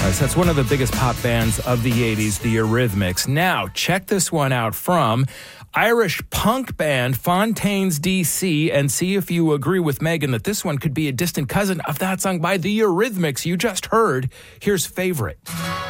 So that's one of the biggest pop bands of the 80s, the Eurythmics. Now, check this one out from Irish punk band Fontaines DC, and see if you agree with Megan that this one could be a distant cousin of that song by the Eurythmics you just heard. Here's Favorite.